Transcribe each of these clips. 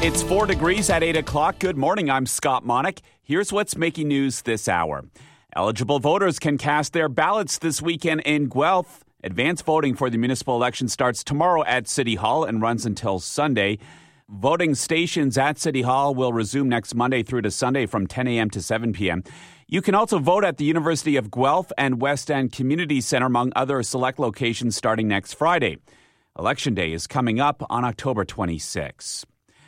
It's 4 degrees at 8 o'clock. Good morning. I'm Scott Monick. Here's what's making news this hour. Eligible voters can cast their ballots this weekend in Guelph. Advanced voting for the municipal election starts tomorrow at City Hall and runs until Sunday. Voting stations at City Hall will resume next Monday through to Sunday from 10 a.m. to 7 p.m. You can also vote at the University of Guelph and West End Community Center, among other select locations, starting next Friday. Election Day is coming up on October 26.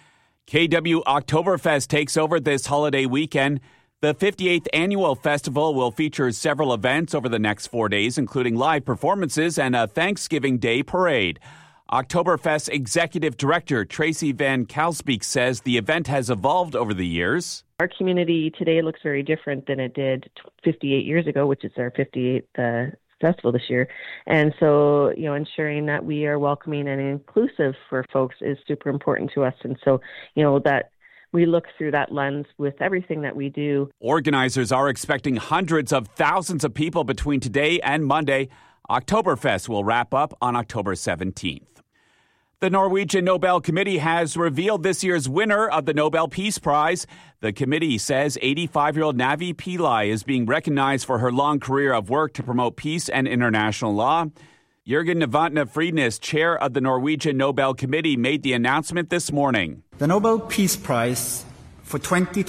KW Oktoberfest takes over this holiday weekend. The 58th annual festival will feature several events over the next 4 days, including live performances and a Thanksgiving Day parade. Oktoberfest Executive Director Tracy Van Kalsbeek says the event has evolved over the years. Our community today looks very different than it did 58 years ago, which is our 58th festival this year. And so, ensuring that we are welcoming and inclusive for folks is super important to us. And so, that we look through that lens with everything that we do. Organizers are expecting hundreds of thousands of people between today and Monday. Oktoberfest will wrap up on October 17th. The Norwegian Nobel Committee has revealed this year's winner of the Nobel Peace Prize. The committee says 85-year-old Navi Pillai is being recognized for her long career of work to promote peace and international law. Jørgen Novotny Friednes, chair of the Norwegian Nobel Committee, made the announcement this morning. The Nobel Peace Prize for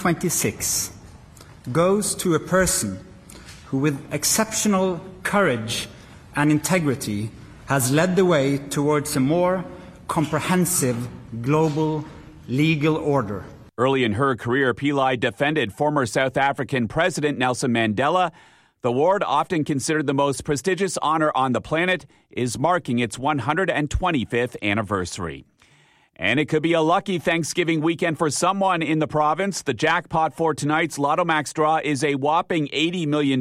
2026 goes to a person who, with exceptional courage and integrity, has led the way towards a more comprehensive global legal order. Early in her career, Pillai defended former South African President Nelson Mandela. The award, often considered the most prestigious honor on the planet, is marking its 125th anniversary. And it could be a lucky Thanksgiving weekend for someone in the province. The jackpot for tonight's Lotto Max draw is a whopping $80 million.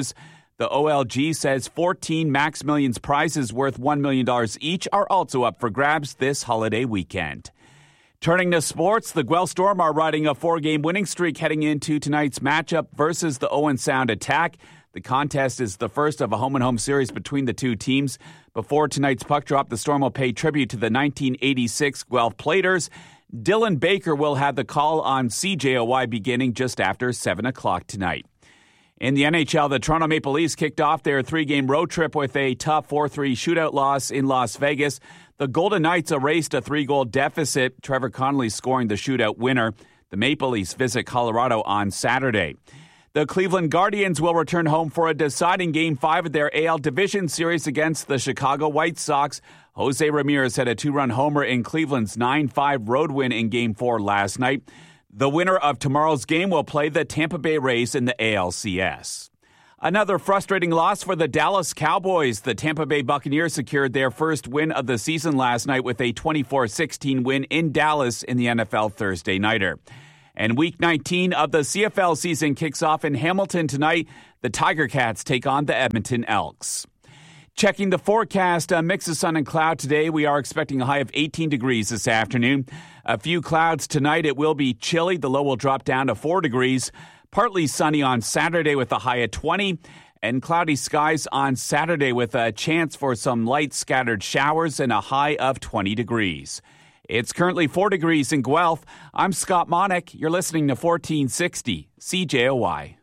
The OLG says 14 Max Millions prizes worth $1 million each are also up for grabs this holiday weekend. Turning to sports, the Guelph Storm are riding a 4-game winning streak heading into tonight's matchup versus the Owen Sound Attack. The contest is the first of a home-and-home series between the two teams. Before tonight's puck drop, the Storm will pay tribute to the 1986 Guelph Platers. Dylan Baker will have the call on CJOY beginning just after 7 o'clock tonight. In the NHL, the Toronto Maple Leafs kicked off their 3-game road trip with a tough 4-3 shootout loss in Las Vegas. The Golden Knights erased a 3-goal deficit, Trevor Connolly scoring the shootout winner. The Maple Leafs visit Colorado on Saturday. The Cleveland Guardians will return home for a deciding Game 5 of their AL Division Series against the Chicago White Sox. Jose Ramirez had a 2-run homer in Cleveland's 9-5 road win in Game 4 last night. The winner of tomorrow's game will play the Tampa Bay Rays in the ALCS. Another frustrating loss for the Dallas Cowboys. The Tampa Bay Buccaneers secured their first win of the season last night with a 24-16 win in Dallas in the NFL Thursday Nighter. And Week 19 of the CFL season kicks off in Hamilton tonight. The Tiger Cats take on the Edmonton Elks. Checking the forecast, a mix of sun and cloud today. We are expecting a high of 18 degrees this afternoon. A few clouds tonight. It will be chilly. The low will drop down to 4 degrees. Partly sunny on Saturday with a high of 20. And cloudy skies on Saturday with a chance for some light scattered showers and a high of 20 degrees. It's currently 4 degrees in Guelph. I'm Scott Monick. You're listening to 1460 CJOY.